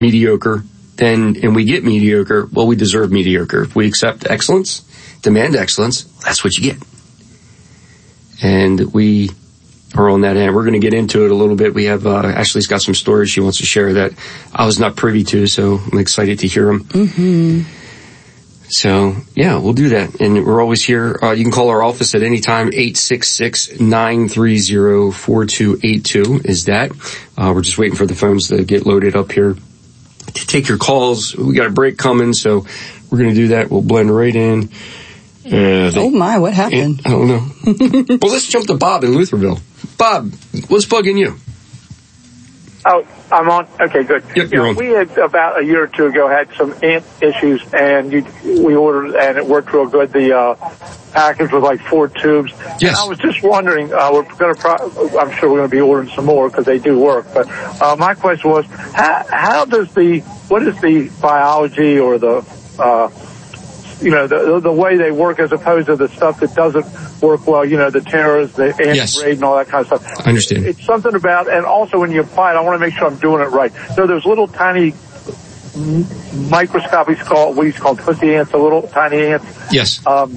mediocre, and we get mediocre, well, we deserve mediocre. If we accept excellence, demand excellence, that's what you get. And we are on that end. We're going to get into it a little bit. We have, Ashley's got some stories she wants to share that I was not privy to, so I'm excited to hear them. Mm-hmm. So, yeah, we'll do that. And we're always here. You can call our office at any time. 866-930-4282 is that. We're just waiting for the phones to get loaded up here to take your calls. We got a break coming, so we're going to do that. We'll blend right in. Oh my, what happened? I don't know. Well, let's jump to Bob in Lutherville. Bob, what's bugging you? Oh, I'm on. Okay, good. Yep, you're on. We had about a year or two ago had some ant issues, and we ordered, and it worked real good. The package was like 4 tubes. Yes. And I was just wondering. We're going to. I'm sure we're going to be ordering some more because they do work. But my question was, what is the biology or the the way they work as opposed to the stuff that doesn't work well, the terrors, the anti-raid and all that kind of stuff. I understand. It's something about, and also when you apply it, I want to make sure I'm doing it right. So there's little tiny microscopic, we used to call them pussy ants, the little tiny ants. Yes. Do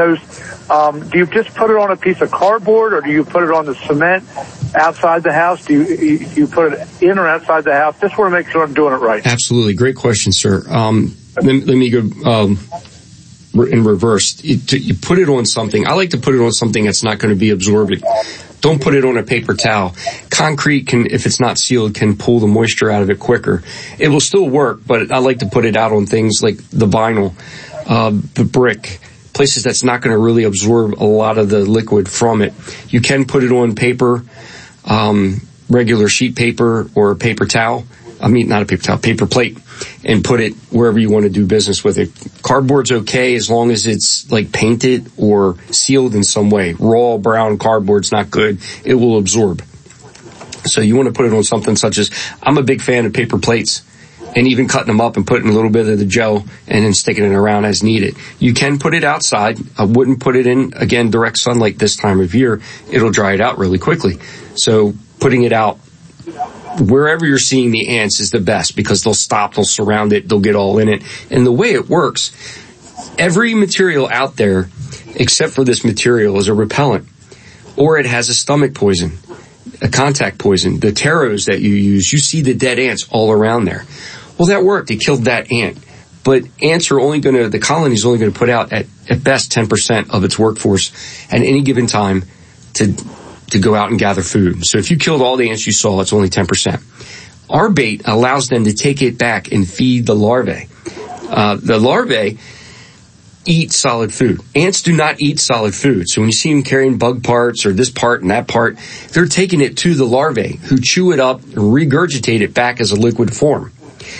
you just put it on a piece of cardboard, or do you put it on the cement outside the house? Do you put it in or outside the house? Just want to make sure I'm doing it right. Absolutely. Great question, sir. Let me go in reverse. You put it on something. I like to put it on something that's not going to be absorbent. Don't put it on a paper towel. Concrete can, if it's not sealed, can pull the moisture out of it quicker. It will still work, but I like to put it out on things like the vinyl, the brick, places that's not going to really absorb a lot of the liquid from it. You can put it on paper, regular sheet paper or a paper towel. I mean, not a paper towel, paper plate, and put it wherever you want to do business with it. Cardboard's okay as long as it's like painted or sealed in some way. Raw brown cardboard's not good. It will absorb. So you want to put it on something such as, I'm a big fan of paper plates and even cutting them up and putting a little bit of the gel and then sticking it around as needed. You can put it outside. I wouldn't put it in, again, direct sunlight this time of year. It'll dry it out really quickly. So putting it out wherever you're seeing the ants is the best because they'll stop, they'll surround it, they'll get all in it. And the way it works, every material out there, except for this material, is a repellent, or it has a stomach poison, a contact poison. The taros that you use, you see the dead ants all around there. Well, that worked. It killed that ant. But ants are the colony's only going to put out at best 10% of its workforce at any given time to go out and gather food. So if you killed all the ants you saw, it's only 10%. Our bait allows them to take it back and feed the larvae. The larvae eat solid food. Ants do not eat solid food. So when you see them carrying bug parts or this part and that part, they're taking it to the larvae who chew it up and regurgitate it back as a liquid form.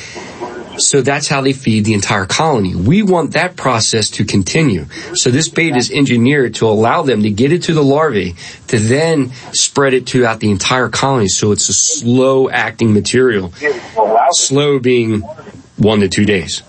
So that's how they feed the entire colony. We want that process to continue. So this bait is engineered to allow them to get it to the larvae to then spread it throughout the entire colony. So it's a slow-acting material. Slow being 1 to 2 days.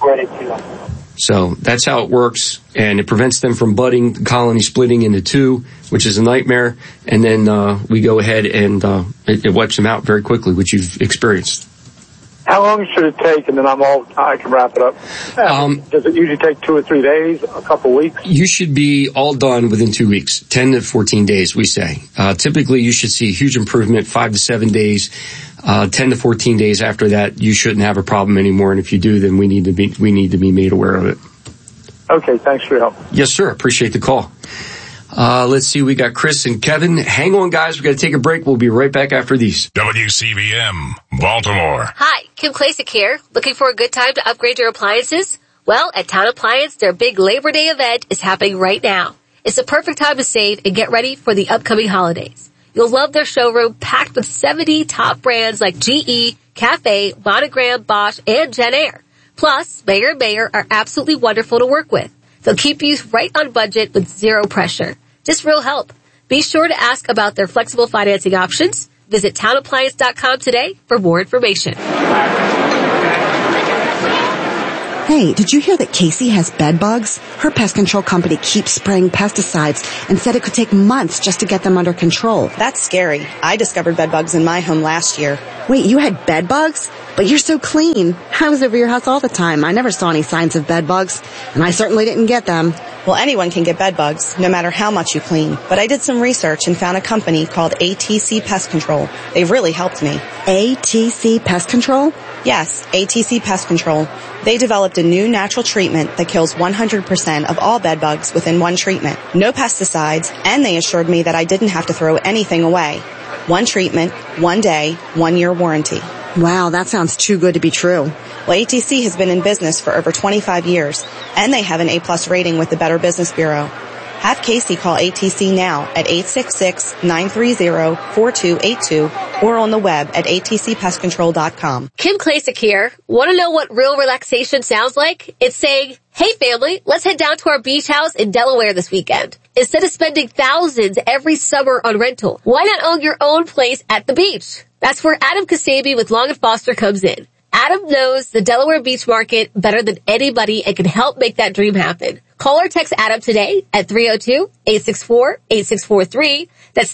So that's how it works, and it prevents them from budding, the colony splitting into two, which is a nightmare. And then we go ahead and it wipes them out very quickly, which you've experienced. How long should it take, and then I can wrap it up? Does it usually take 2 or 3 days, a couple of weeks? You should be all done within 2 weeks, 10 to 14 days, we say. Typically, you should see a huge improvement, 5 to 7 days. 10 to 14 days after that, you shouldn't have a problem anymore, and if you do, then we need to be made aware of it. Okay, thanks for your help. Yes, sir. Appreciate the call. Let's see. We got Chris and Kevin. Hang on, guys. We got to take a break. We'll be right back after these. WCBM, Baltimore. Hi, Kim Klasick here. Looking for a good time to upgrade your appliances? Well, at Town Appliance, their big Labor Day event is happening right now. It's the perfect time to save and get ready for the upcoming holidays. You'll love their showroom packed with 70 top brands like GE, Cafe, Monogram, Bosch, and JennAir. Plus, Mayer & Mayer are absolutely wonderful to work with. They'll keep you right on budget with zero pressure. Just real help. Be sure to ask about their flexible financing options. Visit townappliance.com today for more information. Hey, Hey, did you hear that Casey has bed bugs? Her pest control company keeps spraying pesticides and said it could take months just to get them under control. That's scary. I discovered bed bugs in my home last year. Wait, you had bed bugs? But you're so clean. I was over your house all the time. I never saw any signs of bed bugs, and I certainly didn't get them. Well, anyone can get bed bugs, no matter how much you clean. But I did some research and found a company called ATC Pest Control. They really helped me. ATC Pest Control? Yes, ATC Pest Control. They developed a new natural treatment that kills 100% of all bed bugs within one treatment. No pesticides, and they assured me that I didn't have to throw anything away. One treatment, 1 day, 1 year warranty. Wow, that sounds too good to be true. Well, ATC has been in business for over 25 years, and they have an A+ rating with the Better Business Bureau. Have Casey call ATC now at 866-930-4282 or on the web at atcpestcontrol.com. Kim Klasick here. Want to know what real relaxation sounds like? It's saying, hey family, let's head down to our beach house in Delaware this weekend. Instead of spending thousands every summer on rental, why not own your own place at the beach? That's where Adam Kasabi with Long & Foster comes in. Adam knows the Delaware beach market better than anybody and can help make that dream happen. Call or text Adam today at 302-864-8643. That's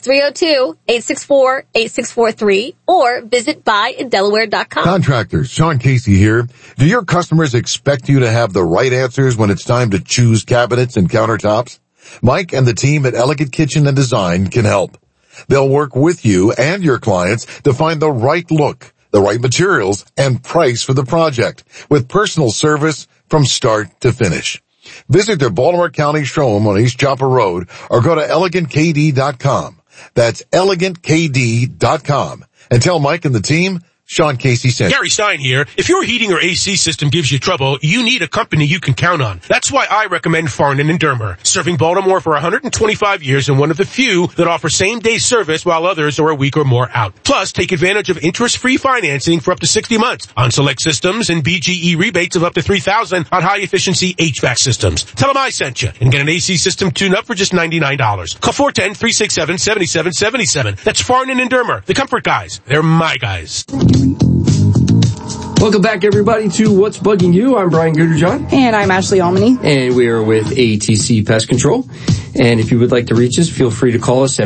302-864-8643 or visit buyindelaware.com. Contractors, Sean Casey here. Do your customers expect you to have the right answers when it's time to choose cabinets and countertops? Mike and the team at Elegant Kitchen and Design can help. They'll work with you and your clients to find the right look, the right materials, and price for the project with personal service from start to finish. Visit their Baltimore County showroom on East Joppa Road or go to elegantkd.com. That's elegantkd.com. And tell Mike and the team Sean Casey sent. Gary Stein here. If your heating or AC system gives you trouble, you need a company you can count on. That's why I recommend Farnan and Dermer, serving Baltimore for 125 years and one of the few that offer same-day service while others are a week or more out. Plus, take advantage of interest-free financing for up to 60 months on select systems and BGE rebates of up to $3,000 on high-efficiency HVAC systems. Tell them I sent you and get an AC system tune-up for just $99. Call 410-367-7777. That's Farnan and Dermer, the comfort guys. They're my guys. Welcome back, everybody, to What's Bugging You. I'm Brian Gooderjohn. And I'm Ashley Almany. And we are with ATC Pest Control. And if you would like to reach us, feel free to call us at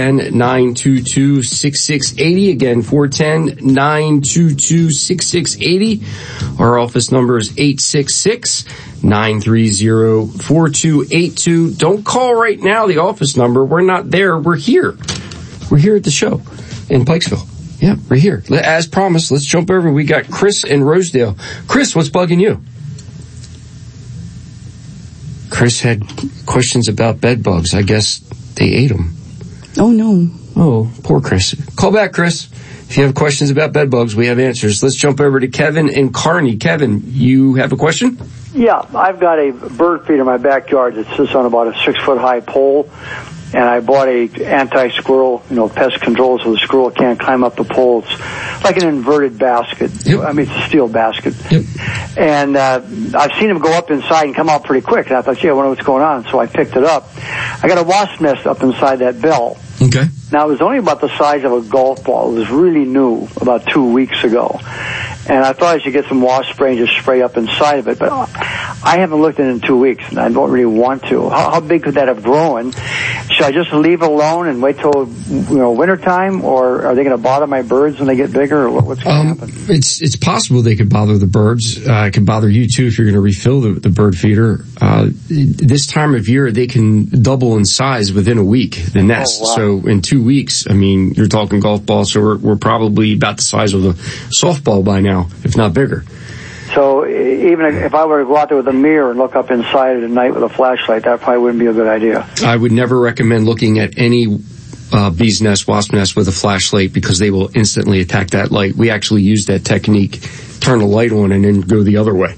410-922-6680. Again, 410-922-6680. Our office number is 866-930-4282. Don't call right now, the office number. We're not there. We're here. We're here at the show in Pikesville. Yeah, we're here. As promised, let's jump over. We got Chris in Rosedale. Chris, what's bugging you? Chris had questions about bed bugs. I guess they ate them. Oh, no. Oh, poor Chris. Call back, Chris. If you have questions about bed bugs, we have answers. Let's jump over to Kevin in Kearney. Kevin, you have a question? Yeah, I've got a bird feeder in my backyard that sits on about a 6-foot-high pole. And I bought a anti-squirrel, pest control so the squirrel can't climb up the pole. It's like an inverted basket. Yep. I mean, it's a steel basket. Yep. And I've seen them go up inside and come out pretty quick. And I thought, I wonder what's going on. So I picked it up. I got a wasp nest up inside that bell. Okay. Now, it was only about the size of a golf ball. It was really new, about 2 weeks ago. And I thought I should get some wasp spray and just spray up inside of it. But I haven't looked at it in 2 weeks, and I don't really want to. How big could that have grown? Should I just leave it alone and wait till, wintertime? Or are they going to bother my birds when they get bigger? Or what's going to happen? It's possible they could bother the birds. It could bother you, too, if you're going to refill the bird feeder. This time of year, they can double in size within a week, the nest. Oh, wow. So in 2 weeks, I mean, you're talking golf balls, so we're probably about the size of a softball by now, if not bigger. So even if I were to go out there with a mirror and look up inside it at night with a flashlight, that probably wouldn't be a good idea. I would never recommend looking at any bee's nest, wasp nest with a flashlight because they will instantly attack that light. We actually use that technique, turn the light on and then go the other way.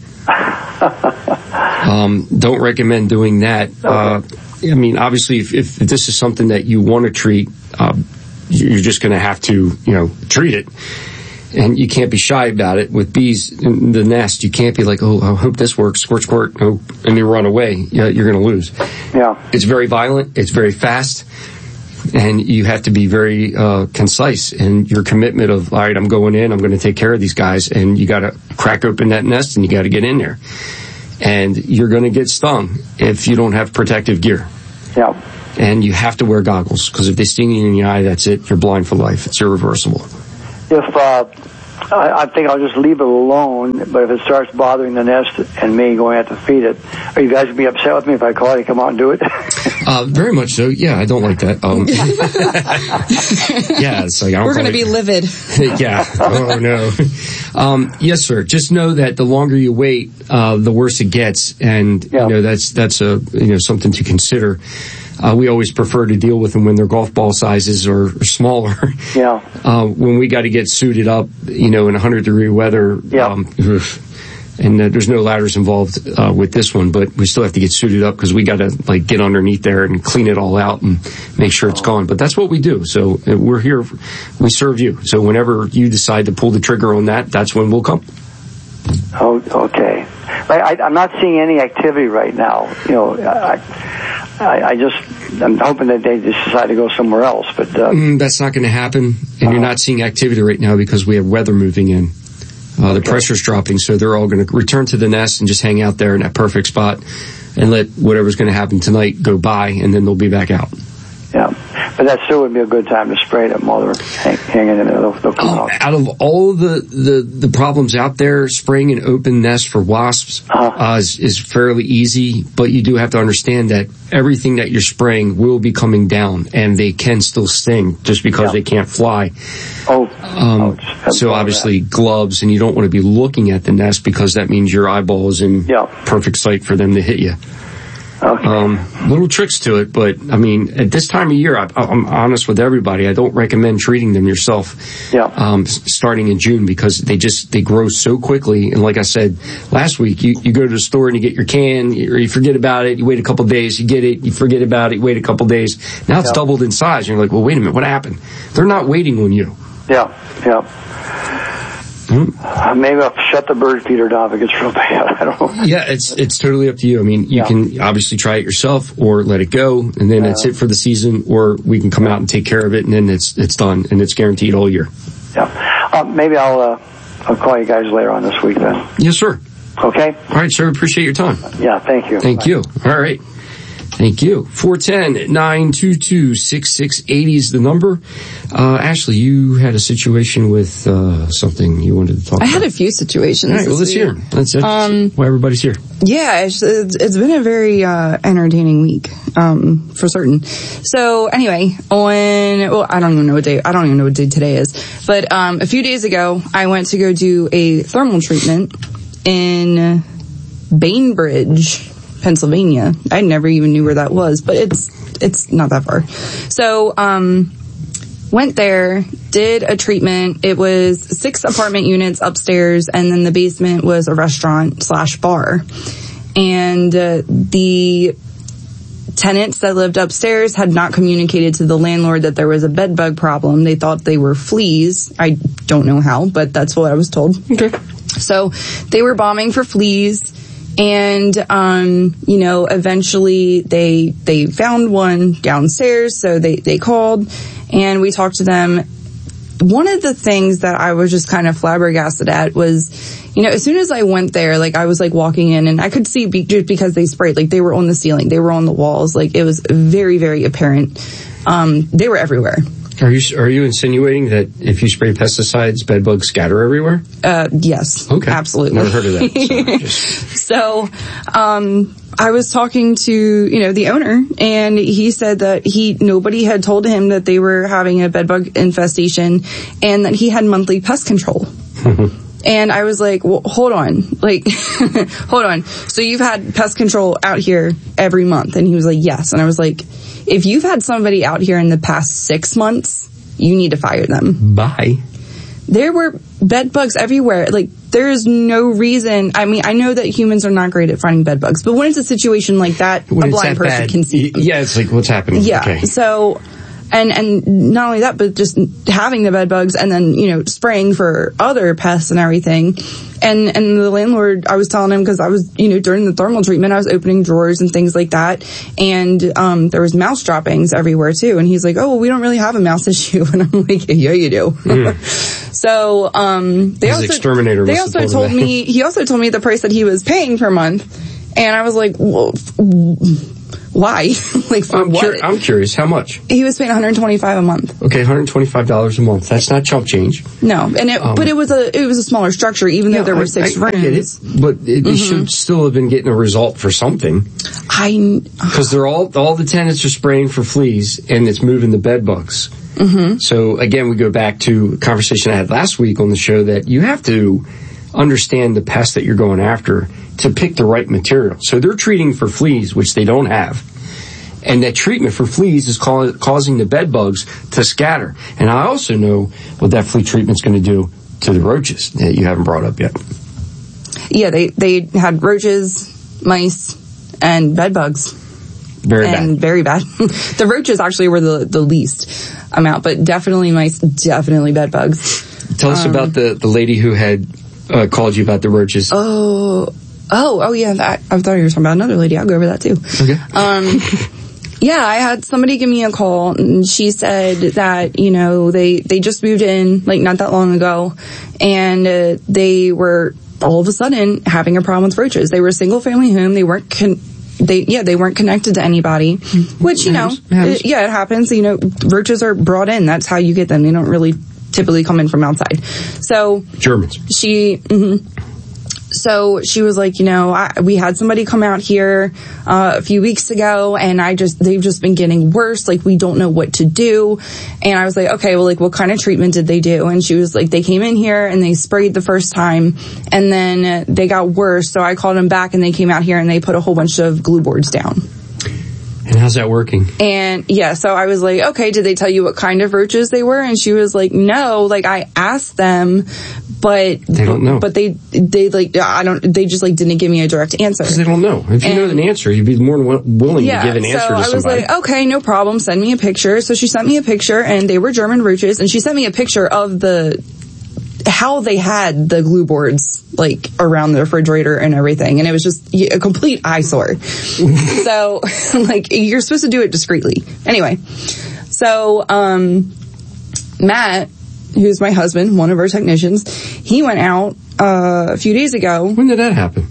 Don't recommend doing that. Okay. I mean, obviously, if this is something that you want to treat, you're just going to have to, treat it. And you can't be shy about it. With bees in the nest, you can't be like, I hope this works, squirt, squirt, and then run away. You're going to lose. Yeah. It's very violent. It's very fast. And you have to be very concise in your commitment of, all right, I'm going in, I'm going to take care of these guys, and you got to crack open that nest and you got to get in there. And you're going to get stung if you don't have protective gear. Yeah. And you have to wear goggles, because if they sting you in the eye, that's it. You're blind for life. It's irreversible. I think I'll just leave it alone, but if it starts bothering the nest and me going to have to feed it, are you guys going to be upset with me if I call it and come out and do it? Very much so. Yeah, I don't like that. Yeah, it's like, we're going to be livid. Yeah. Oh, no. Yes, sir. Just know that the longer you wait, the worse it gets. And, you know, that's something to consider. We always prefer to deal with them when their golf ball sizes are smaller. Yeah. When we got to get suited up, in 100-degree weather, and there's no ladders involved with this one, but we still have to get suited up because we got to get underneath there and clean it all out and make sure it's gone. But that's what we do. So we're here. We serve you. So whenever you decide to pull the trigger on that, that's when we'll come. Oh, okay. I'm not seeing any activity right now. I'm hoping that they just decide to go somewhere else, but that's not going to happen. And you're not seeing activity right now because we have weather moving in. The pressure's dropping, so they're all going to return to the nest and just hang out there in that perfect spot and let whatever's going to happen tonight go by, and then they'll be back out. Yeah, but that still would be a good time to spray them while they're hanging in there. They'll come out. Out of all the problems out there, spraying an open nest for wasps is fairly easy, but you do have to understand that everything that you're spraying will be coming down, and they can still sting just because they can't fly. So obviously gloves, and you don't want to be looking at the nest because that means your eyeball is in perfect sight for them to hit you. Okay. Little tricks to it, but I mean, at this time of year, I'm honest with everybody. I don't recommend treating them yourself. Starting in June, because they grow so quickly. And like I said last week, you go to the store and you get your can, or you forget about it. You wait a couple of days, you get it. You forget about it. You wait a couple of days. Now it's doubled in size. And you're like, well, wait a minute, what happened? They're not waiting on you. Yeah. Maybe I'll shut the bird feeder down if it gets real bad. I don't know. Yeah, it's totally up to you. I mean, you can obviously try it yourself or let it go, and then that's it for the season, or we can come out and take care of it, and then it's done, and it's guaranteed all year. Yeah. Maybe I'll call you guys later on this week then. Yes, sir. Okay. All right, sir. Appreciate your time. Yeah, thank you. Thank you. All right. Thank you. 410-922-6680 is the number. Ashley, you had a situation with something you wanted to talk about. I had a few situations. All right, well, let's hear. That's why everybody's here. Yeah, it's been a very entertaining week, for certain. So anyway, I don't even know what day today is, but a few days ago, I went to go do a thermal treatment in Bainbridge, Pennsylvania. I never even knew where that was, but it's not that far. So, went there, did a treatment. It was 6 apartment units upstairs, and then the basement was a restaurant/bar. And the tenants that lived upstairs had not communicated to the landlord that there was a bed bug problem. They thought they were fleas. I don't know how, but that's what I was told. Okay. So they were bombing for fleas. And, eventually they found one downstairs, so they called and we talked to them. One of the things that I was just kind of flabbergasted at was, as soon as I went there, I was walking in and I could see just because they sprayed, they were on the ceiling, they were on the walls, it was very, very apparent. They were everywhere. Are you insinuating that if you spray pesticides, bed bugs scatter everywhere? Yes. Okay. Absolutely. Never heard of that. So, I was talking to, the owner, and he said that nobody had told him that they were having a bed bug infestation and that he had monthly pest control. And I was like, well, hold on. Hold on. So you've had pest control out here every month? And he was like, yes. And I was like, if you've had somebody out here in the past 6 months, you need to fire them. Bye. There were bed bugs everywhere. There is no reason. I mean, I know that humans are not great at finding bed bugs, but when it's a situation like that, a blind person can see them. Yeah, it's what's happening? Yeah. Okay. So, and not only that, but just having the bed bugs and then, spraying for other pests and everything. And the landlord, I was telling him, because I was, during the thermal treatment, I was opening drawers and things like that. And, there was mouse droppings everywhere too. And he's like, oh, well, we don't really have a mouse issue. And I'm like, yeah, you do. So, he also told me the price that he was paying per month. And I was like, well, why? Like, for what? I'm curious, how much? He was paying $125 a month. Okay, $125 a month. That's not chump change. No, and but it was a smaller structure, even though there were 6 rooms. I get it, but it should still have been getting a result for something. Because they're all the tenants are spraying for fleas, and it's moving the bed bugs. Mm-hmm. So again, we go back to a conversation I had last week on the show that you have to understand the pest that you're going after to pick the right material. So they're treating for fleas, which they don't have. And that treatment for fleas is causing the bed bugs to scatter. And I also know what that flea treatment's going to do to the roaches that you haven't brought up yet. Yeah, they had roaches, mice, and bed bugs. Very bad. The roaches actually were the least amount, but definitely mice, definitely bed bugs. Tell us about the lady who had called you about the roaches. Oh, yeah. I thought you were talking about another lady. I'll go over that too. Okay. Yeah, I had somebody give me a call, and she said that, they just moved in, like, not that long ago, and they were all of a sudden having a problem with roaches. They were a single family home. They weren't they weren't connected to anybody, which, it happens. Roaches are brought in. That's how you get them. They don't really typically come in from outside. So Germans. So she was like, we had somebody come out here a few weeks ago, and they've just been getting worse. Like, we don't know what to do. And I was like, okay, well, like, what kind of treatment did they do? And she was like, they came in here and they sprayed the first time, and then they got worse. So I called them back, and they came out here and they put a whole bunch of glue boards down. And how's that working? And yeah, so I was like, okay, did they tell you what kind of roaches they were? And she was like, no, like, I asked them, but they don't know. But they just like didn't give me a direct answer. Because they don't know. If you know an answer, you'd be more than willing to give an answer to somebody. So I was like, okay, no problem. Send me a picture. So she sent me a picture, and they were German roaches, and she sent me a picture of how they had the glue boards, like, around the refrigerator and everything. And it was just a complete eyesore. So, like, you're supposed to do it discreetly. Anyway. So, Matt, who's my husband, one of our technicians, he went out, a few days ago. When did that happen?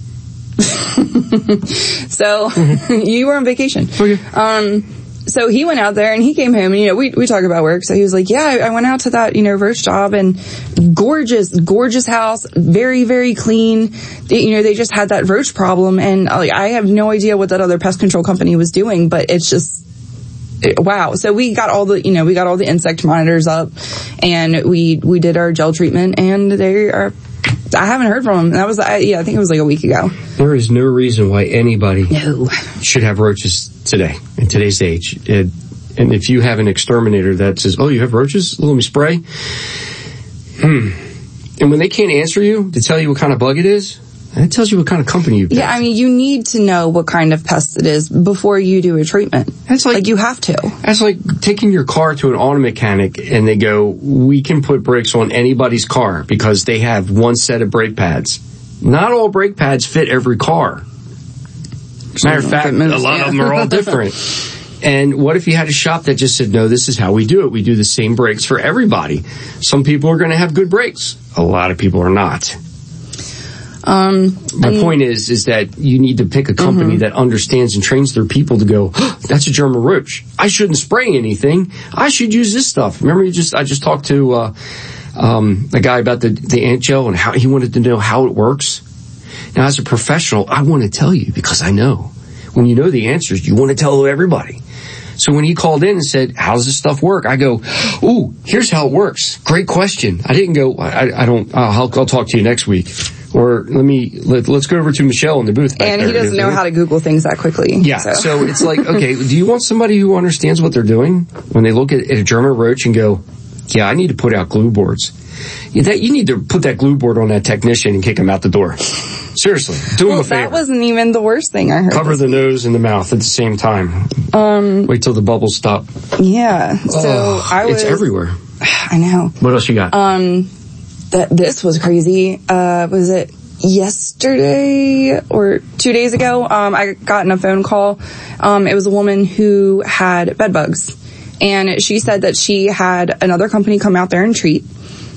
So, you were on vacation. Okay. So he went out there, and he came home, and, we talk about work. So he was like, yeah, I went out to that, roach job, and gorgeous house, very, very clean. They just had that roach problem, and I have no idea what that other pest control company was doing, but it's just, wow. So we got all the insect monitors up, and we did our gel treatment, and I haven't heard from them. That was, I think it was like a week ago. There is no reason why anybody should have roaches today, in today's age. And if you have an exterminator that says, oh, you have roaches? Let me spray. And when they can't answer you to tell you what kind of bug it is, that tells you what kind of company you picked. Yeah, you need to know what kind of pest it is before you do a treatment. That's like you have to. That's like taking your car to an auto mechanic, and they go, we can put brakes on anybody's car because they have one set of brake pads. Not all brake pads fit every car. Matter of fact, a lot of them are all different. And what if you had a shop that just said, no, this is how we do it. We do the same brakes for everybody. Some people are going to have good brakes. A lot of people are not. My point is that you need to pick a company that understands and trains their people to go, oh, that's a German roach. I shouldn't spray anything. I should use this stuff. Remember, I just talked to a guy about the ant gel and how he wanted to know how it works. Now, as a professional, I want to tell you because I know. When you know the answers, you want to tell everybody. So when he called in and said, how does this stuff work? I go, ooh, here's how it works. Great question. I didn't go, I'll talk to you next week. Or let's go over to Michelle in the booth. And he doesn't know how to Google things that quickly. Yeah. So it's like, okay, do you want somebody who understands what they're doing when they look at a German roach and go, yeah, I need to put out glue boards. You need to put that glue board on that technician and kick him out the door. Seriously, do him a favor. That wasn't even the worst thing I heard. Cover the nose and the mouth at the same time. Wait till the bubbles stop. Yeah. So it's everywhere. I know. What else you got? This was crazy. Was it yesterday or 2 days ago? I got a phone call. It was a woman who had bed bugs, and she said that she had another company come out there and treat.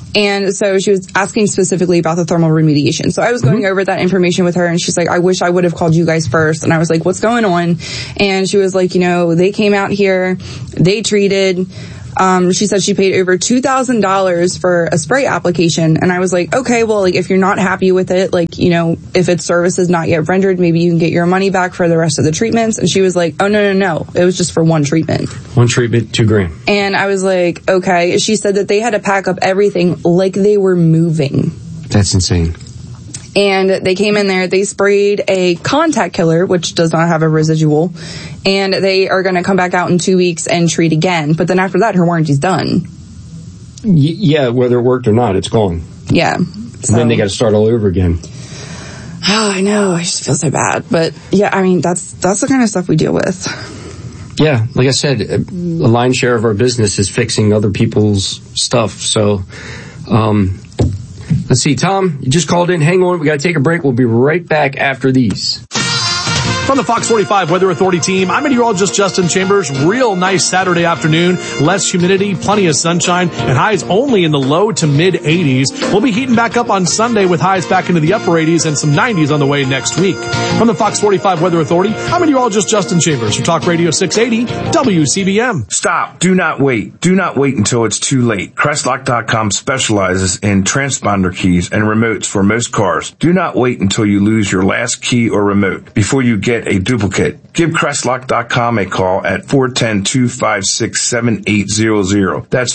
And so she was asking specifically about the thermal remediation. So I was going over that information with her, and she's like, I wish I would have called you guys first. And I was like, what's going on? And she was like, they came out here, they treated. She said she paid over $2,000 for a spray application. And I was like, okay, well, like, if you're not happy with it, like, if its service is not yet rendered, maybe you can get your money back for the rest of the treatments. And she was like, oh, no. It was just for one treatment. One treatment, $2,000. And I was like, okay. She said that they had to pack up everything like they were moving. That's insane. And they came in there, they sprayed a contact killer, which does not have a residual, and they are going to come back out in 2 weeks and treat again. But then after that, her warranty's done. Yeah, whether it worked or not, it's gone. Yeah. So. And then they got to start all over again. Oh, I know. I just feel so bad. But yeah, I mean, that's the kind of stuff we deal with. Yeah, like I said, a lion's share of our business is fixing other people's stuff. So, let's see, Tom, you just called in. Hang on, we got to take a break. We'll be right back after these. From the Fox 45 Weather Authority team, I'm meteorologist Justin Chambers. Real nice Saturday afternoon. Less humidity, plenty of sunshine, and highs only in the low to mid 80s. We'll be heating back up on Sunday with highs back into the upper 80s and some 90s on the way next week. From the Fox 45 Weather Authority, I'm meteorologist Justin Chambers from Talk Radio 680 WCBM. Stop. Do not wait. Do not wait until it's too late. Crestlock.com specializes in transponder keys and remotes for most cars. Do not wait until you lose your last key or remote before you get a duplicate. Give Crestlock.com a call at 410-256-7800. That's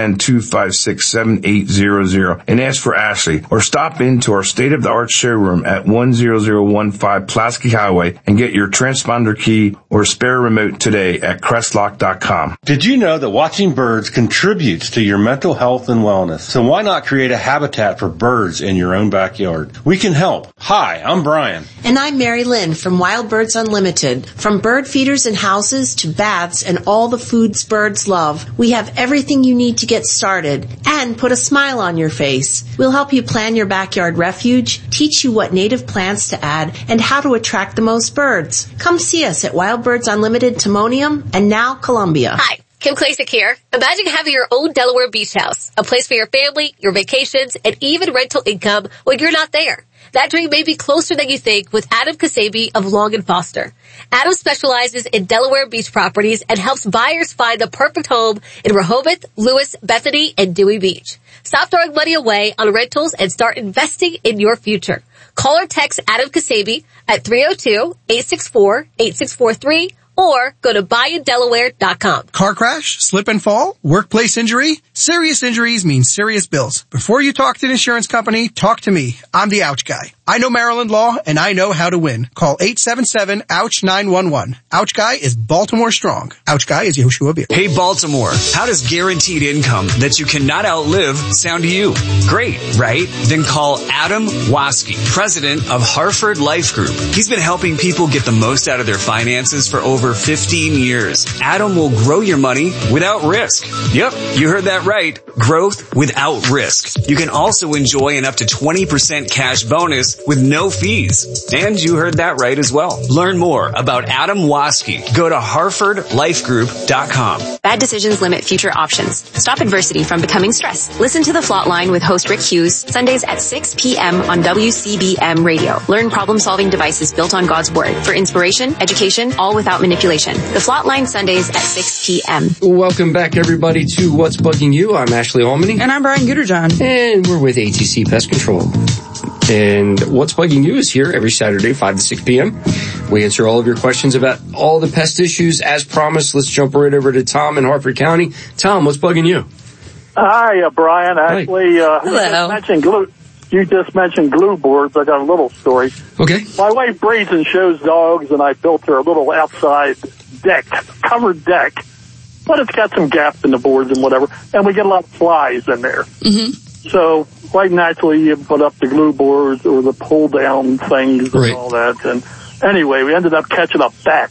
410-256-7800 and ask for Ashley, or stop into our state-of-the-art showroom at 10015 Pulaski Highway and get your transponder key or spare remote today at Crestlock.com. Did you know that watching birds contributes to your mental health and wellness? So why not create a habitat for birds in your own backyard? We can help. Hi, I'm Brian. And I'm Mary Lynn from Wild Birds Unlimited. From bird feeders and houses to baths and all the foods birds love, we have everything you need to get started and put a smile on your face. We'll help you plan your backyard refuge, teach you what native plants to add, and how to attract the most birds. Come see us at Wild Birds Unlimited Timonium and now Columbia. Hi. Kim Klasick here. Imagine having your own Delaware beach house, a place for your family, your vacations, and even rental income when you're not there. That dream may be closer than you think with Adam Kasabi of Long & Foster. Adam specializes in Delaware beach properties and helps buyers find the perfect home in Rehoboth, Lewis, Bethany, and Dewey Beach. Stop throwing money away on rentals and start investing in your future. Call or text Adam Kasabi at 302-864-8643 or go to buyindelaware.com. Car crash, slip and fall, workplace injury. Serious injuries mean serious bills. Before you talk to an insurance company, talk to me. I'm the Ouch Guy. I know Maryland law and I know how to win. Call 877-OUCH-911. Ouch Guy is Baltimore strong. Ouch Guy is Yehoshua Beer. Hey Baltimore, how does guaranteed income that you cannot outlive sound to you? Great, right? Then call Adam Waske, president of Hartford Life Group. He's been helping people get the most out of their finances for over 15 years. Adam will grow your money without risk. Yep, you heard that right. Growth without risk. You can also enjoy an up to 20% cash bonus with no fees. And you heard that right as well. Learn more about Adam Waske. Go to HartfordLifeGroup.com. Bad decisions limit future options. Stop adversity from becoming stress. Listen to The Flot Line with host Rick Hughes, Sundays at 6 p.m. on WCBM Radio. Learn problem-solving devices built on God's Word for inspiration, education, all without manipulation. The Flot Line, Sundays at 6 p.m. Welcome back, everybody, to What's Bugging You. I'm Ashley Allmany. And I'm Brian Guterjohn. And we're with ATC Pest Control. And What's Bugging You is here every Saturday, 5 to 6 p.m. We answer all of your questions about all the pest issues. As promised, let's jump right over to Tom in Hartford County. Tom, what's bugging you? Hi, Brian. Actually, hello. You just mentioned glue boards. I got a little story. Okay. My wife breeds and shows dogs, and I built her a little outside deck, covered deck. But it's got some gaps in the boards and whatever, and we get a lot of flies in there. Mm-hmm. So quite naturally, you put up the glue boards or the pull-down things and all that. And anyway, we ended up catching a bat.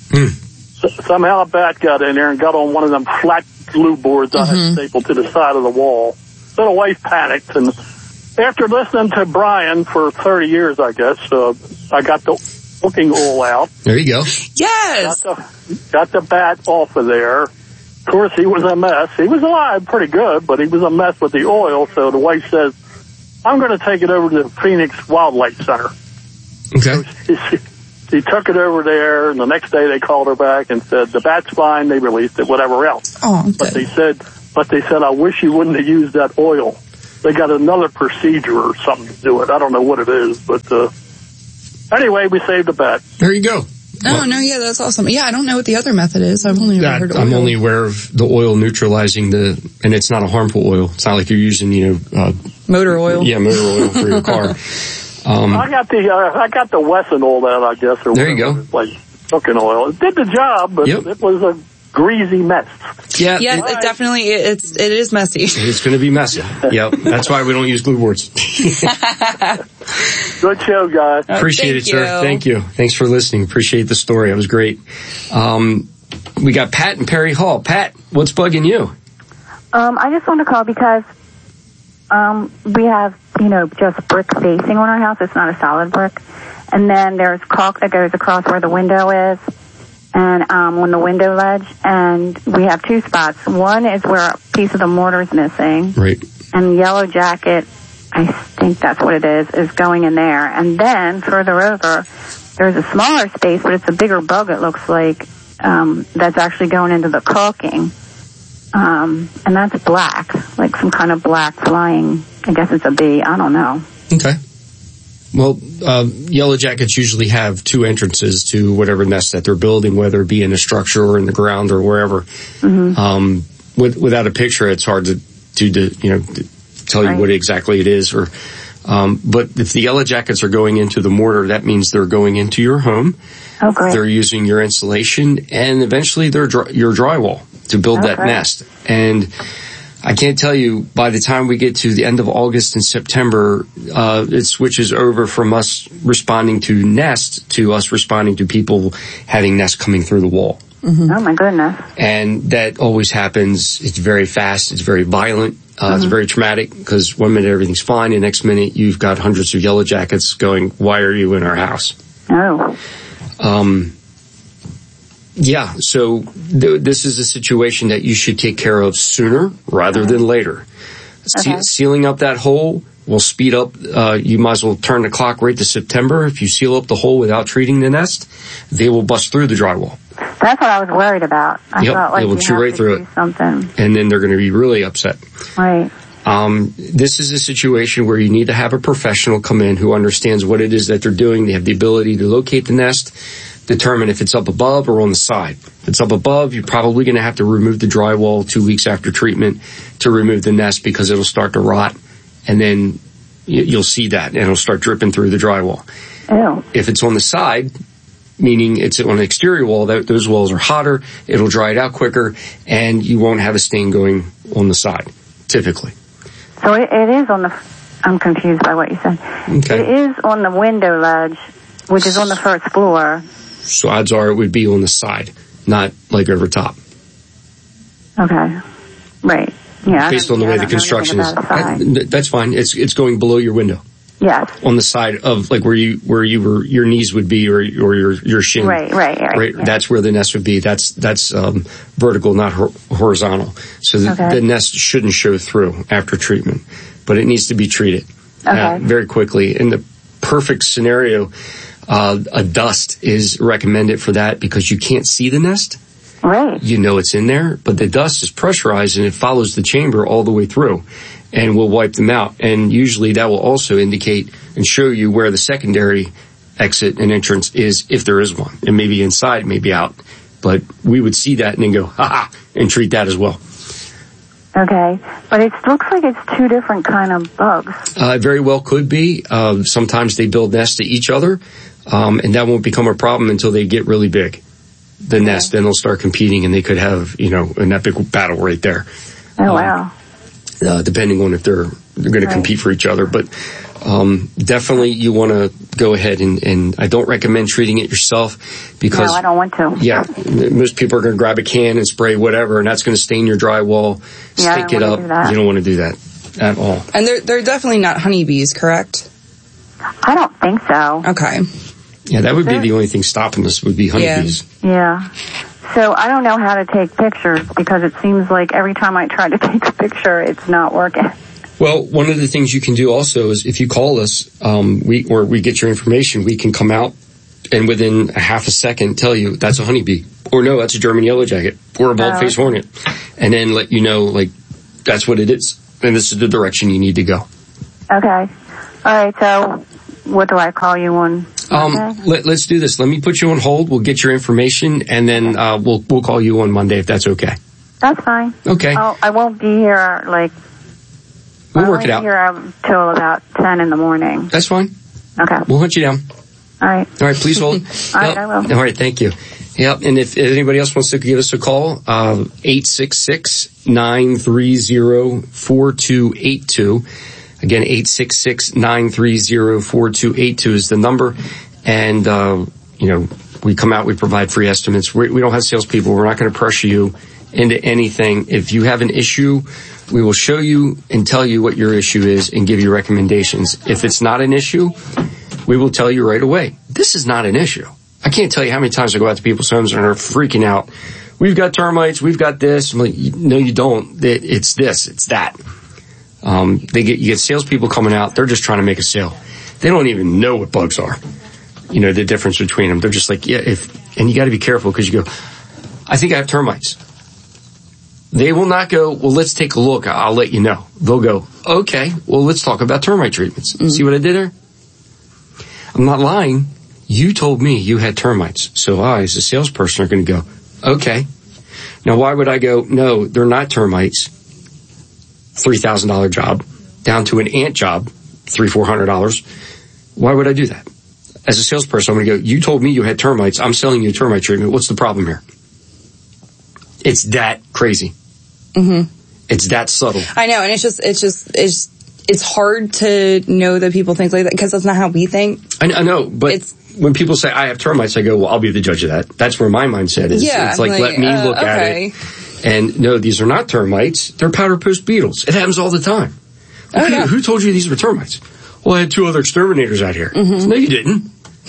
So, somehow a bat got in there and got on one of them flat glue boards on it, stapled to the side of the wall. So the wife panicked, and after listening to Brian for 30 years, I guess, I got the cooking oil out. There you go. Yes! Got the bat off of there. Of course, he was a mess. He was alive pretty good, but he was a mess with the oil. So the wife says, I'm going to take it over to the Phoenix Wildlife Center. Okay. So she took it over there, and the next day they called her back and said, the bat's fine, they released it, whatever else. Oh, okay. But they said, I wish you wouldn't have used that oil. They got another procedure or something to do it. I don't know what it is, but anyway, we saved the bat. There you go. Oh, no, yeah, that's awesome. Yeah, I don't know what the other method is. I've only ever heard oil. I'm only aware of the oil neutralizing and it's not a harmful oil. It's not like you're using, motor oil. Yeah, motor oil for your car. I got the Wesson oil that I guess. Or there you go. Like cooking oil. It did the job, but it was a greasy mess. Yeah, it definitely it is messy. It's going to be messy. Yep, that's why we don't use glue boards. Good show, guys. Appreciate it, sir. Thank you. Thanks for listening. Appreciate the story. It was great. We got Pat in Perry Hall. Pat, what's bugging you? I just wanted to call because we have, just brick facing on our house. It's not a solid brick. And then there's caulk that goes across where the window is and on the window ledge. And we have two spots. One is where a piece of the mortar is missing. Right. And Yellow Jacket, I think that's what it is going in there. And then further over, there's a smaller space, but it's a bigger bug, it looks like, that's actually going into the caulking. And that's black, like some kind of black flying, I guess it's a bee, I don't know. Okay. Well, Yellow Jackets usually have two entrances to whatever nest that they're building, whether it be in a structure or in the ground or wherever. Mm-hmm. Without a picture, it's hard to tell you what exactly it is. But if the Yellow Jackets are going into the mortar, that means they're going into your home. Oh, great. They're using your insulation and eventually your drywall to build that nest. And I can't tell you, by the time we get to the end of August and September, it switches over from us responding to nest to us responding to people having nests coming through the wall. Mm-hmm. Oh, my goodness. And that always happens. It's very fast. It's very violent. It's very traumatic because one minute everything's fine. The next minute you've got hundreds of Yellow Jackets going, why are you in our house? Oh. Yeah, so this is a situation that you should take care of sooner rather than later. Sealing up that hole will speed up. You might as well turn the clock right to September. If you seal up the hole without treating the nest, they will bust through the drywall. That's what I was worried about. I thought they will chew right through it. Something. And then they're going to be really upset. Right. This is a situation where you need to have a professional come in who understands what it is that they're doing. They have the ability to locate the nest, determine if it's up above or on the side. If it's up above, you're probably going to have to remove the drywall 2 weeks after treatment to remove the nest because it'll start to rot, and then you'll see that, and it'll start dripping through the drywall. Ew. If it's on the side, meaning it's on the exterior wall, those walls are hotter, it'll dry it out quicker, and you won't have a stain going on the side, typically. So it is on the... I'm confused by what you said. Okay. It is on the window ledge, which is on the first floor. So odds are it would be on the side, not like over top. Okay. Right. Yeah. Based on the way the construction is. That's fine. It's going below your window. Yes. On the side of like where your knees would be or your shin. Right. Yeah. That's where the nest would be. That's vertical, not horizontal. So the nest shouldn't show through after treatment, but it needs to be treated very quickly. In the perfect scenario, a dust is recommended for that because you can't see the nest. Right. You know it's in there, but the dust is pressurized and it follows the chamber all the way through and will wipe them out. And usually that will also indicate and show you where the secondary exit and entrance is if there is one. It may be inside, maybe out. But we would see that and then go, ha-ha, and treat that as well. Okay. But it looks like it's two different kind of bugs. It very well could be. Sometimes they build nests to each other. And that won't become a problem until they get really big. The nest, then they'll start competing and they could have, an epic battle right there. Oh, wow. Depending on if they're going to compete for each other. But, definitely you want to go ahead and I don't recommend treating it yourself because. No, I don't want to. Yeah. Most people are going to grab a can and spray whatever and that's going to stain your drywall, stick it up. You don't want to do that at all. And they're definitely not honeybees, correct? I don't think so. Okay. Yeah, that would be the only thing stopping us would be honeybees. Yeah. So I don't know how to take pictures because it seems like every time I try to take a picture, it's not working. Well, one of the things you can do also is if you call us, we get your information, we can come out and within a half a second tell you that's a honeybee, or no, that's a German yellow jacket, or a bald-faced hornet, and then let you know, like, that's what it is, and this is the direction you need to go. Okay. All right, so what do I call you on? Let's do this. Let me put you on hold. We'll get your information, and then we'll call you on Monday if that's okay. That's fine. Okay. I won't be here, we'll work it out. I'll be here till about 10 in the morning. That's fine. Okay. We'll hunt you down. All right. All right, please hold. All right, I will. All right, thank you. Yep, and if anybody else wants to give us a call, 866-930-4282. Again, 866-930-4282 is the number. And, we come out, we provide free estimates. We don't have salespeople. We're not going to pressure you into anything. If you have an issue, we will show you and tell you what your issue is and give you recommendations. If it's not an issue, we will tell you right away. This is not an issue. I can't tell you how many times I go out to people's homes and they're freaking out. We've got termites. We've got this. I'm like, no, you don't. It's this. It's that. You get salespeople coming out. They're just trying to make a sale. They don't even know what bugs are. The difference between them. They're just like, and you got to be careful because you go, I think I have termites. They will not go, well, let's take a look. I'll let you know. They'll go, okay, well, let's talk about termite treatments. Mm-hmm. See what I did there? I'm not lying. You told me you had termites. So I, as a salesperson, are going to go, okay. Now, why would I go, no, they're not termites. $3,000 job down to an ant job, $300-400. Why would I do that? As a salesperson, I'm going to go, you told me you had termites. I'm selling you termite treatment. What's the problem here? It's that crazy. Mm-hmm. It's that subtle. I know. And it's hard to know that people think like that because that's not how we think. I know, but when people say I have termites, I go, well, I'll be the judge of that. That's where my mindset is. Yeah, it's like let me look at it. And no, these are not termites. They're powder post beetles. It happens all the time. Okay, who told you these were termites? Well, I had 2 other exterminators out here. Mm-hmm. No, you didn't.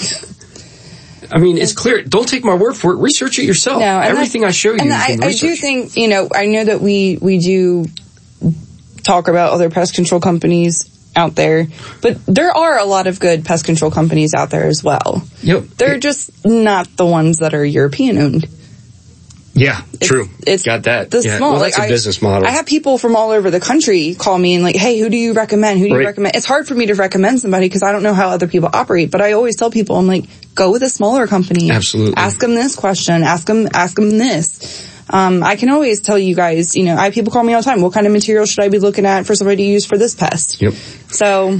I mean, it's clear. Don't take my word for it. Research it yourself. No, everything I show you. And I do think, I know that we do talk about other pest control companies out there, but there are a lot of good pest control companies out there as well. Yep. They're just not the ones that are European owned. Yeah, true. It's got that. Small, well, that's a business model. I have people from all over the country call me and like, hey, who do you recommend? Who do you recommend? It's hard for me to recommend somebody because I don't know how other people operate, but I always tell people, I'm like, go with a smaller company. Absolutely. Ask them this question. Ask them this. I can always tell you guys, I have people call me all the time. What kind of material should I be looking at for somebody to use for this pest? Yep. So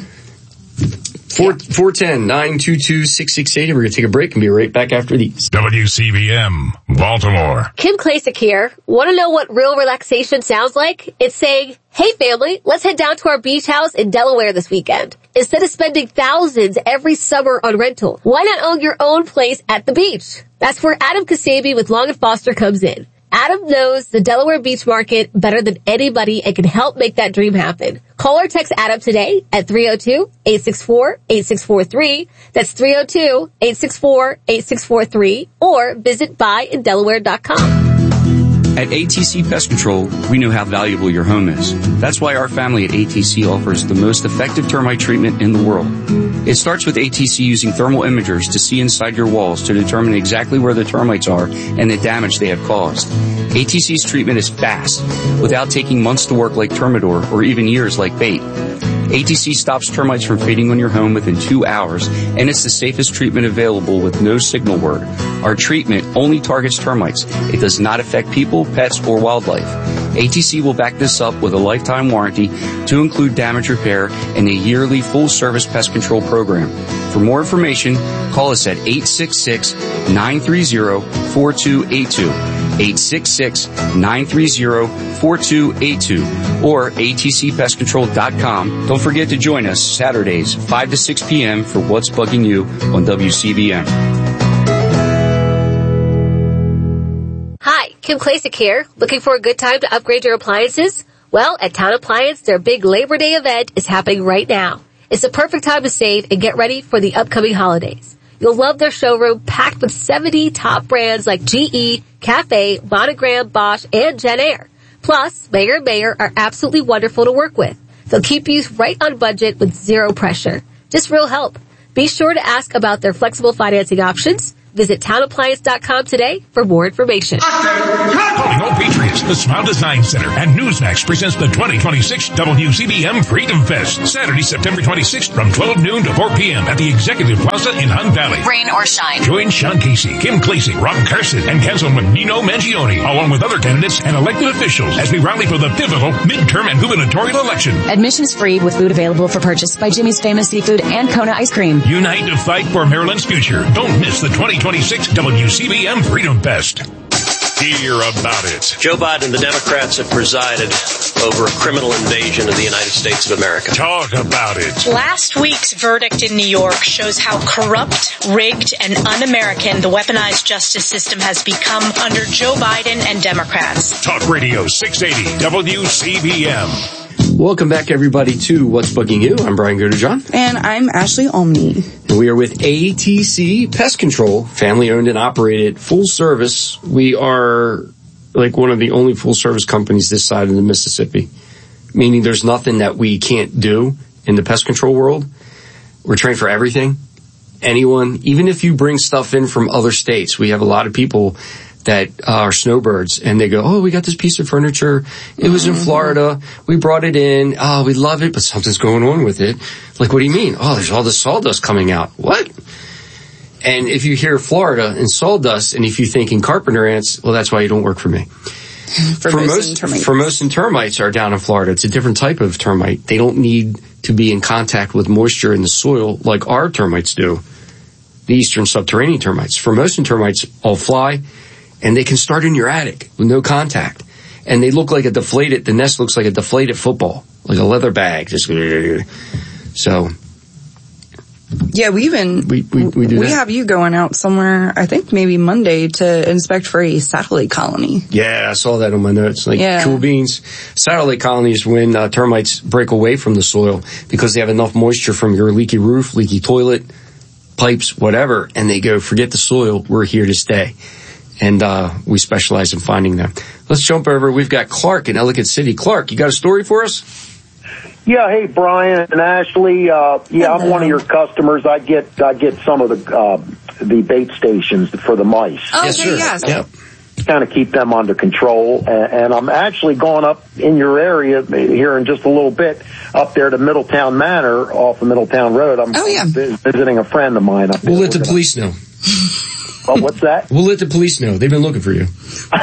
410-922-668. We're going to take a break and be right back after these. WCBM, Baltimore. Kim Klasick here. Want to know what real relaxation sounds like? It's saying, hey family, let's head down to our beach house in Delaware this weekend. Instead of spending thousands every summer on rental, why not own your own place at the beach? That's where Adam Kasabi with Long & Foster comes in. Adam knows the Delaware beach market better than anybody and can help make that dream happen. Call or text Adam today at 302-864-8643. That's 302-864-8643 or visit buyindelaware.com. At ATC Pest Control, we know how valuable your home is. That's why our family at ATC offers the most effective termite treatment in the world. It starts with ATC using thermal imagers to see inside your walls to determine exactly where the termites are and the damage they have caused. ATC's treatment is fast, without taking months to work like Termidor or even years like bait. ATC stops termites from feeding on your home within 2 hours, and it's the safest treatment available with no signal word. Our treatment only targets termites. It does not affect people, pets, or wildlife. ATC will back this up with a lifetime warranty to include damage repair and a yearly full-service pest control program. For more information, call us at 866-930-4282. 866-930-4282 or atcpestcontrol.com. Don't forget to join us Saturdays 5 to 6 p.m. for What's Bugging You on WCBM. Hi, Kim Klasick here. Looking for a good time to upgrade your appliances? Well, at Town Appliance, their big Labor Day event is happening right now. It's the perfect time to save and get ready for the upcoming holidays. You'll love their showroom packed with 70 top brands like GE, Cafe, Monogram, Bosch, and Jen Air. Plus, Mayer & Mayer are absolutely wonderful to work with. They'll keep you right on budget with zero pressure. Just real help. Be sure to ask about their flexible financing options. Visit townappliance.com today for more information. Calling all Patriots, the Smile Design Center and Newsmax presents the 2026 WCBM Freedom Fest, Saturday, September 26th from 12 noon to 4 p.m. at the Executive Plaza in Hunt Valley. Rain or shine. Join Sean Casey, Kim Clasey, Rob Carson, and Councilman Nino Mangione, along with other candidates and elected officials as we rally for the pivotal midterm and gubernatorial election. Admission is free with food available for purchase by Jimmy's Famous Seafood and Kona Ice Cream. Unite to fight for Maryland's future. Don't miss the 2026 WCBM Freedom Fest. Hear about it. Joe Biden and the Democrats have presided over a criminal invasion of the United States of America. Talk about it. Last week's verdict in New York shows how corrupt, rigged, and un-American the weaponized justice system has become under Joe Biden and Democrats. Talk Radio 680 WCBM. Welcome back, everybody, to What's Bugging You. I'm Brian Godejohn. And I'm Ashley Olney. And we are with ATC Pest Control, family-owned and operated, full service. We are like one of the only full-service companies this side of the Mississippi, meaning there's nothing that we can't do in the pest control world. We're trained for everything. Anyone, even if you bring stuff in from other states, we have a lot of people that are snowbirds, and they go, oh, we got this piece of furniture. It was in Florida. We brought it in. Oh, we love it, but something's going on with it. Like, what do you mean? Oh, there's all this sawdust coming out. What? And if you hear Florida and sawdust, and if you're thinking carpenter ants, well, that's why you don't work for me. Formosan termites are down in Florida. It's a different type of termite. They don't need to be in contact with moisture in the soil like our termites do. The eastern subterranean termites. Formosan termites all fly, and they can start in your attic with no contact. And they look like the nest looks like a deflated football, like a leather bag. Just so. Yeah, we have you going out somewhere, I think maybe Monday, to inspect for a satellite colony. Yeah, I saw that on my notes. Cool beans. Satellite colonies when termites break away from the soil because they have enough moisture from your leaky roof, leaky toilet, pipes, whatever, and they go, forget the soil, we're here to stay. And we specialize in finding them. Let's jump over. We've got Clark in Ellicott City. Clark, you got a story for us? Yeah, hey, Brian and Ashley. I'm one of your customers. I get some of the bait stations for the mice. Oh, yes, okay, yes. Yep. Kind of keep them under control. And I'm actually going up in your area here in just a little bit, up there to Middletown Manor off of Middletown Road. I'm visiting a friend of mine up there. We'll let the police know. Oh, what's that? We'll let the police know. They've been looking for you.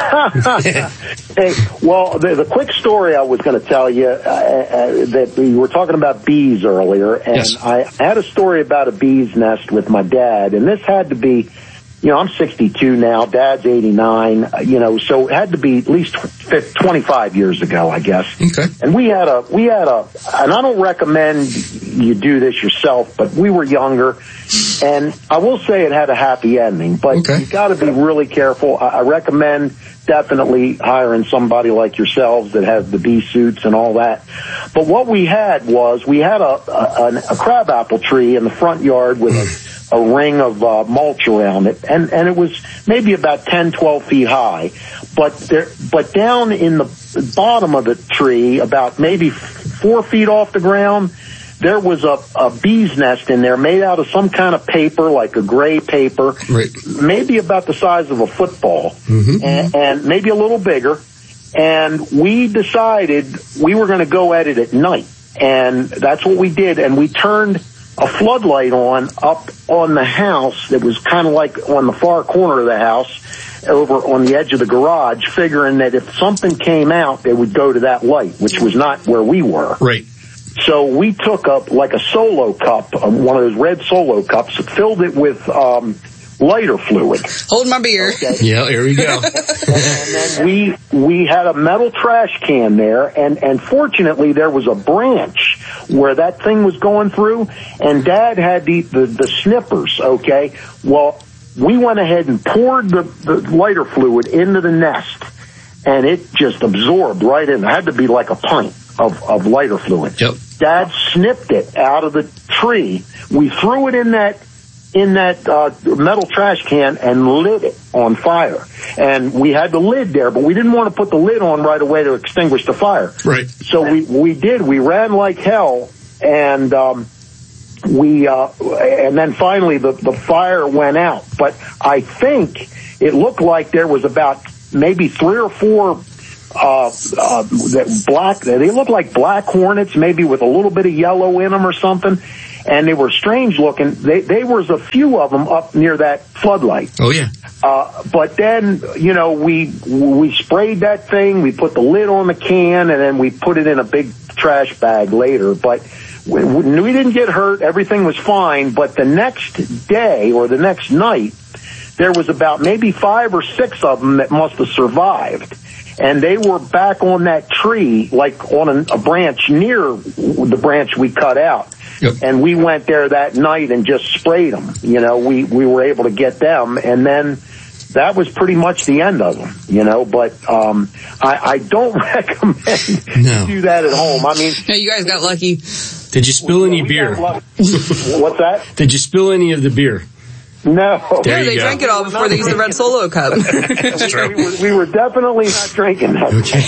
Hey, well, the quick story I was going to tell you, that we were talking about bees earlier, and yes. I had a story about a bee's nest with my dad, and this had to be, I'm 62 now, Dad's 89, so it had to be at least 25 years ago, I guess. Okay. And we had a, and I don't recommend you do this yourself, but we were younger, and I will say it had a happy ending, but you got to be really careful. I recommend definitely hiring somebody like yourselves that has the bee suits and all that. But what we had was a crabapple tree in the front yard with a ring of mulch around it, and it was maybe about 10, 12 feet high. But down in the bottom of the tree, about maybe 4 feet off the ground, there was a bee's nest in there made out of some kind of paper, like a gray paper, maybe about the size of a football, and maybe a little bigger. And we decided we were going to go at it at night, and that's what we did. And we turned a floodlight up on the house that was kind of like on the far corner of the house, over on the edge of the garage, figuring that if something came out, it would go to that light, which was not where we were. Right. So we took up like a Solo cup, one of those red Solo cups, filled it with lighter fluid. Hold my beer. Okay. Yeah, here we go. And then we had a metal trash can there, and fortunately there was a branch where that thing was going through, and Dad had the snippers, okay? Well, we went ahead and poured the lighter fluid into the nest, and it just absorbed right in. It had to be like a pint of lighter fluid. Yep. Dad snipped it out of the tree. We threw it in that in that metal trash can and lit it on fire. And we had the lid there, but we didn't want to put the lid on right away to extinguish the fire. Right. So we did. We ran like hell, and and then finally the fire went out. But I think it looked like there was about maybe 3 or 4 they looked like black hornets, maybe with a little bit of yellow in them or something. And they were strange looking. They was a few of them up near that floodlight. Oh yeah. But then, we sprayed that thing. We put the lid on the can, and then we put it in a big trash bag later. But we didn't get hurt. Everything was fine. But the next day or the next night, there was about maybe 5 or 6 of them that must have survived. And they were back on that tree, like on a branch near the branch we cut out. Yep. And we went there that night and just sprayed them. We were able to get them, and then that was pretty much the end of them. But I don't recommend you do that at home. I mean, no, you guys got lucky. Did you spill any beer? What's that? Did you spill any of the beer? No. Yeah, they drank it all before they used the red Solo cup. we were definitely not drinking that. Okay.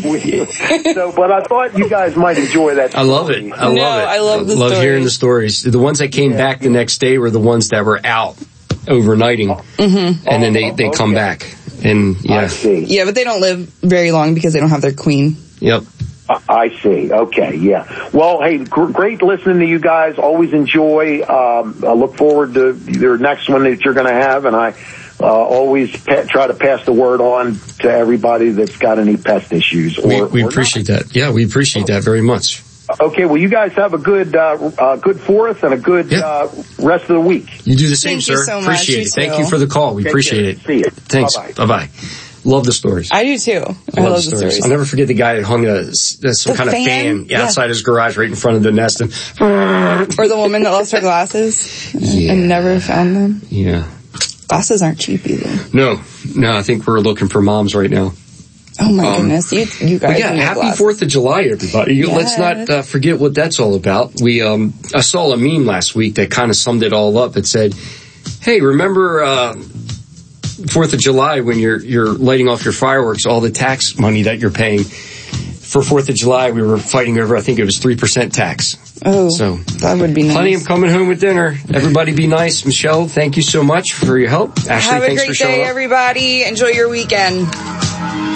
But I thought you guys might enjoy that. I love it. I love the stories. Hearing the stories. The ones that came back the next day were the ones that were out overnighting, and then they come back. And yeah. I see. Yeah, but they don't live very long because they don't have their queen. Yep. I see. Okay, yeah. Well, hey, great listening to you guys. Always enjoy. I look forward to your next one that you're going to have, and I always try to pass the word on to everybody that's got any pest issues. We appreciate that. Yeah, we appreciate that very much. Okay, well, you guys have a good 4th and a good rest of the week. You do the same, sir. So appreciate it. Thank you for the call. We appreciate it. See you. Thanks. Bye-bye. Love the stories. I do too. I love the stories. I'll never forget the guy that hung some kind of fan outside his garage right in front of the nest. Or the woman that lost her glasses and never found them. Yeah. Glasses aren't cheap either. No, I think we're looking for moms right now. Oh my goodness, you guys. Yeah, happy 4th of July, everybody. Yes. Let's not forget what that's all about. I saw a meme last week that kind of summed it all up. It said, hey, remember 4th of July when you're lighting off your fireworks, all the tax money that you're paying. For 4th of July, we were fighting over, I think it was 3% tax. Oh, so that would be nice. Plenty of coming home with dinner. Everybody be nice. Michelle, thank you so much for your help. Ashley, have thanks a for great showing day, up. everybody. Enjoy your weekend.